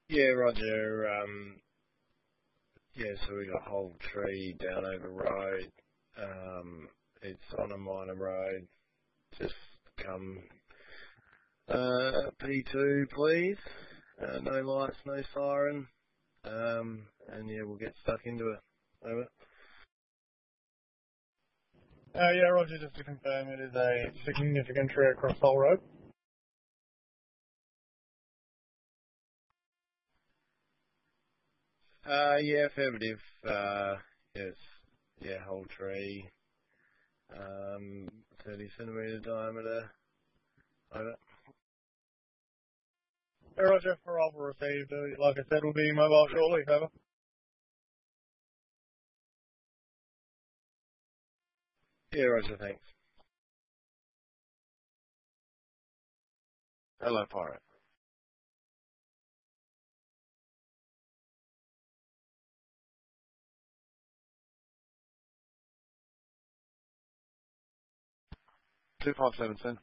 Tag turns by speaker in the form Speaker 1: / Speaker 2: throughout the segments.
Speaker 1: Yeah, Roger. Yeah, so we got a whole tree down over road. It's on a minor road. Just come P2, please. No lights, no siren. And yeah, we'll get stuck into it. Over.
Speaker 2: Yeah, Roger, just to confirm, it is a significant tree across the whole road.
Speaker 1: Yeah, affirmative. Yes. Yeah, whole tree. 30 centimetre diameter. Over.
Speaker 2: Yeah, Roger, arrival received. Like I said, we'll be mobile shortly. Over.
Speaker 1: Yeah, Roger, thanks. Hello, Pirate. Two five seven, sir.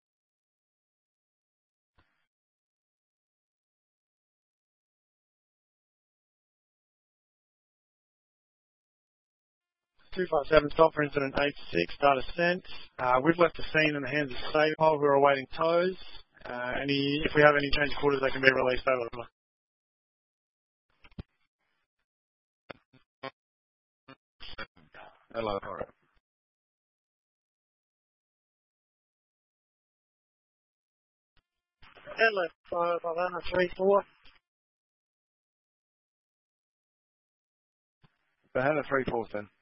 Speaker 2: 257, stop for incident 86, data sent. We've left the scene in the hands of Sable, who are awaiting tows. If we have any change quarters, they can be released. Over.
Speaker 1: Hello, Pirate.
Speaker 2: Hello, 534.
Speaker 1: Bahana 3-4, then.